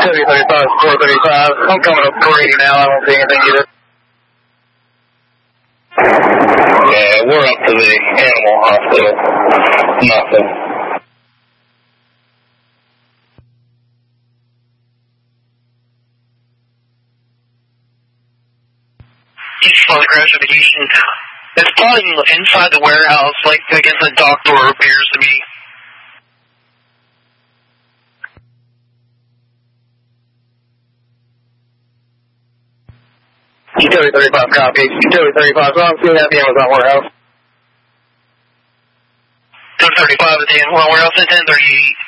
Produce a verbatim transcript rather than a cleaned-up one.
Utility thirty-five, four thirty-five. I'm coming up four eighty now. I don't see anything either. Yeah, we're up to the animal hospital. Nothing. Each flight crash of Houston. It's probably inside the warehouse, like against the dock door appears to be. Utility thirty-five copies. Utility thirty-five, so I'm seeing that the Amazon warehouse. ten thirty-five at the Amazon warehouse at ten thirty-eight.